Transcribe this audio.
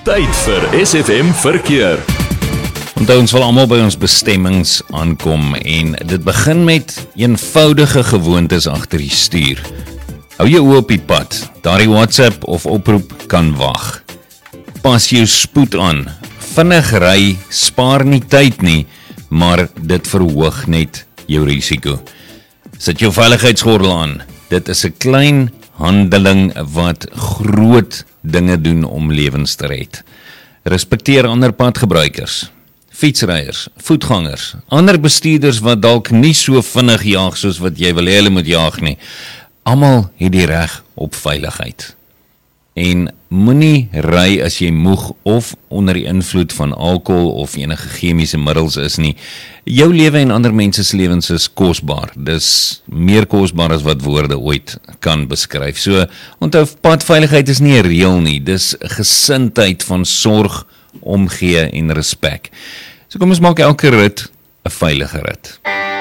Tyd vir SFM Verkeer. Onthou, ons wil almal by ons bestemmings aankom en dit begin met eenvoudige gewoontes agter die stuur. Hou jou oë op die pad, daardie WhatsApp of oproep kan wag. Pas jou spoed aan, vinnig ry, spaar nie tyd nie, maar dit verhoog net jou risiko. Sit jou veiligheidsgordel aan, dit is 'n klein handeling wat groot dinge doen om lewens te red. Respekteer ander padgebruikers, fietsryers, voetgangers, ander bestuurders wat dalk nie so vinnig jaag soos wat jy wil hê hulle moet jaag nie. Almal het die reg op veiligheid. En moenie ry as jy moeg of onder die invloed van alkohol of enige chemiese middels is nie. Jou lewe en ander mense se lewens is kosbaar. Dis meer kosbaar as wat woorde ooit kan beskryf. So, onthou, padveiligheid is nie 'n reël nie. Dis 'n gesindheid van sorg, omgee en respek. So kom ons maak elke rit 'n veilige rit.